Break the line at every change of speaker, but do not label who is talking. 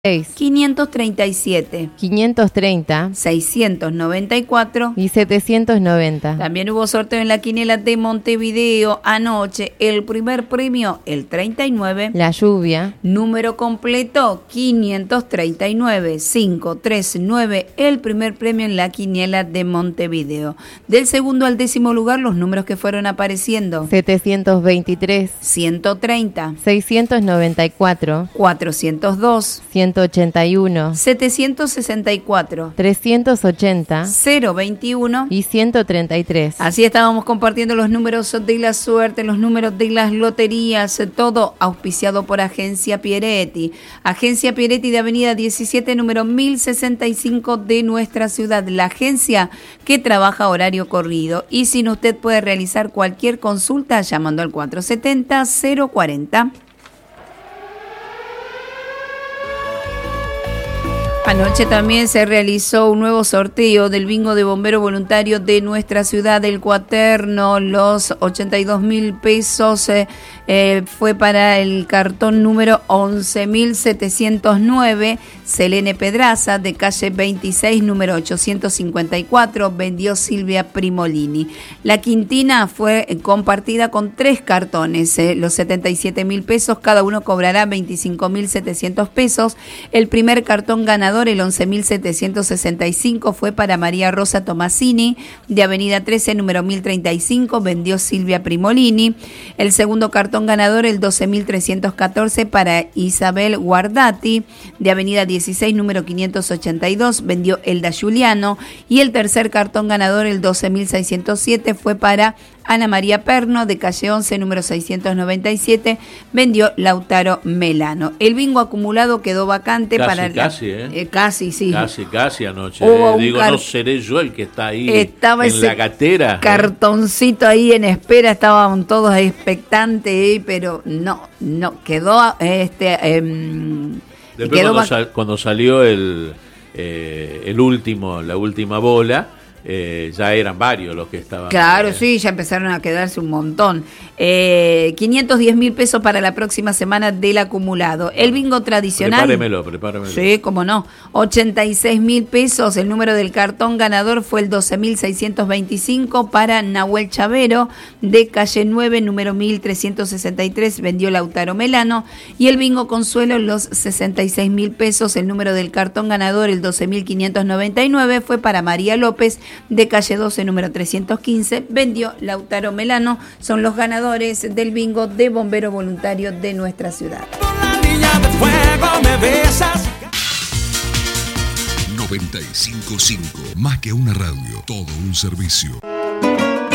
537,
530
694
y 790.
También hubo sorteo en la quiniela de Montevideo anoche. El primer premio, el 39.
La lluvia.
Número completo, 539, 539. El primer premio en la quiniela de Montevideo. Del segundo al décimo lugar, los números que fueron apareciendo.
723,
130,
694,
402,
181,
764,
380
021
y 133.
Así estábamos compartiendo los números de la suerte, los números de las loterías, todo auspiciado por Agencia Pieretti. Agencia Pieretti de Avenida 17, número 1065 de nuestra ciudad. La agencia que trabaja horario corrido. Y sin usted puede realizar cualquier consulta llamando al 470-040. Anoche también se realizó un nuevo sorteo del bingo de bombero voluntario de nuestra ciudad, el cuaterno. Los 82.000 pesos fue para el cartón número 11.709, Selene Pedraza, de calle 26, número 854, vendió Silvia Primolini. La quintina fue compartida con 3 cartones, los 77.000 pesos, cada uno cobrará 25.700 pesos. El primer cartón ganador, el 11.765, fue para María Rosa Tomasini, de Avenida 13, número 1035, vendió Silvia Primolini. El segundo cartón ganador, el 12.314, para Isabel Guardati, de Avenida 16, número 582, vendió Elda Giuliano. Y el tercer cartón ganador, el 12.607, fue para Ana María Perno, de calle 11, número 697, vendió Lautaro Melano. El bingo acumulado quedó vacante casi, sí.
Casi anoche.
Digo,
no seré yo el que está ahí
estaba
en la gatera.
Cartoncito ahí en espera, estaban todos ahí expectantes, pero no, quedó
Después cuando salió la última bola, ya eran varios los que estaban.
Claro, sí, ya empezaron a quedarse un montón. 510.000 pesos para la próxima semana del acumulado. El bingo tradicional.
Prepáremelo.
Sí, cómo no. 86.000 pesos. El número del cartón ganador fue el 12.625 para Nahuel Chavero, de calle 9, número 1363, vendió Lautaro Melano. Y el bingo consuelo, los 66.000 pesos. El número del cartón ganador, el 12.599, fue para María López, de calle 12, número 315, vendió Lautaro Melano. Son los ganadores del bingo de bombero voluntario de nuestra ciudad.
95.5, más que una radio, todo un servicio.